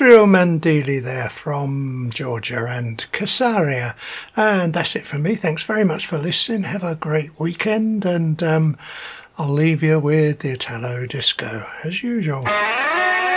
Israel Mandili there from Georgia and Casaria. And that's it from me. Thanks very much for listening. Have a great weekend, and I'll leave you with the Italo Disco as usual.